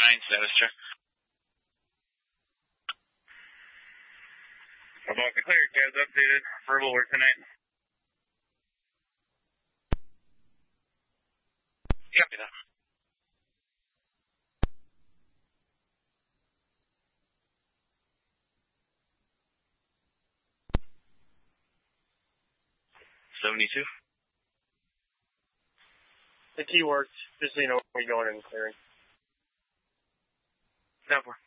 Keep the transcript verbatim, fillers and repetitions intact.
nine, status check. About the clear, cabs updated. Verbal work tonight. Copy that. seventy-two. The key worked, just so you know, we're going in and clearing. ten four.